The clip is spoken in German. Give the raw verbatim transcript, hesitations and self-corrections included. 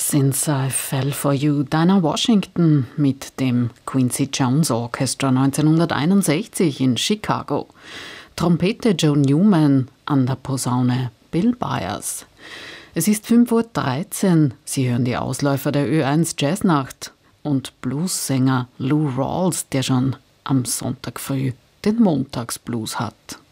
Since I Fell for You, Dinah Washington mit dem Quincy Jones Orchestra neunzehnhunderteinundsechzig in Chicago. Trompete Joe Newman, an der Posaune Bill Byers. Es ist fünf Uhr dreizehn. Sie hören die Ausläufer der Ö eins Jazznacht und Bluessänger Lou Rawls, der schon am Sonntag früh den Montagsblues hat.